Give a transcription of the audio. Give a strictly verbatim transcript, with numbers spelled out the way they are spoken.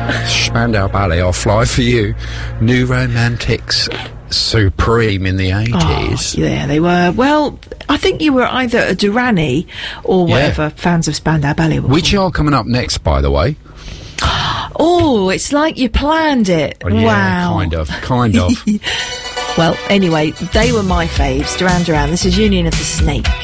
Spandau Ballet, I'll Fly For You. New Romantics, supreme in the eighties. Oh, yeah, they were. Well, I think you were either a Durrani or whatever, yeah. fans of Spandau Ballet were. Which are coming up next, by the way? Oh, it's like you planned it. Oh, yeah, wow. kind of, kind of. Well, anyway, they were my faves. Duran Duran. This is Union of the Snake.